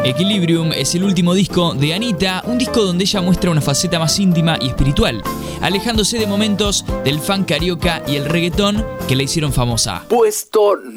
Equilibrium es el último disco de Anitta, un disco donde ella muestra una faceta más íntima y espiritual, alejándose de momentos del funk carioca y el reggaetón que la hicieron famosa. Puesto